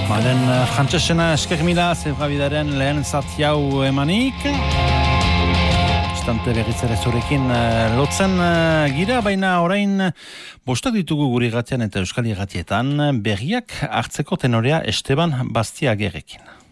Baren frantsesena esker mila zebrabidaren lehen zati hau emanik. Estante berriz ere zurekin lotzen gira, baina orain bostak ditugu guri gatian eta euskal irratietan berriak hartzeko tenorea Esteban Bastiagerrekin.